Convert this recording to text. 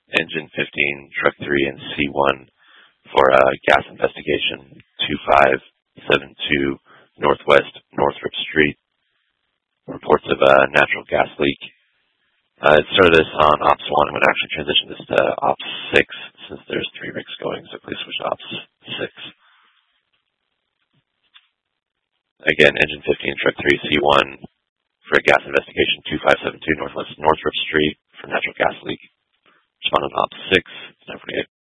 Engine 15, Truck 3, and C1 for gas investigation 2572 Northwest Northrop Street. Reports of a natural gas leak. It started this on Ops 1. I'm going to actually transition this to Ops 6 since there's 3 rigs going, so please switch to Ops 6. Again, Engine 15, Truck 3, C1 for gas investigation 2572 Northwest Northrop Street for natural gas leak. Respond on Ops 6. It's time for me to